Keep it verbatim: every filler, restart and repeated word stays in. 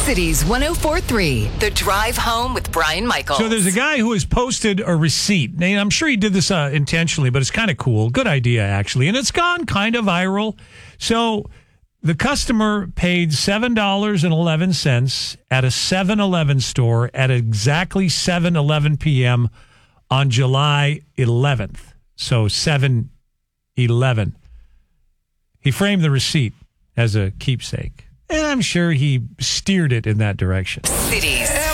Cities one oh four point three, The Drive Home with Brian Michaels. So there's a guy who has posted a receipt. Now, I'm sure he did this uh, intentionally, but it's kind of cool. Good idea, actually. And it's gone kind of viral. So the customer paid seven dollars and eleven cents at a seven eleven store at exactly seven eleven p.m. on July eleventh. So seven eleven. He framed the receipt as a keepsake. And I'm sure he steered it in that direction. Cities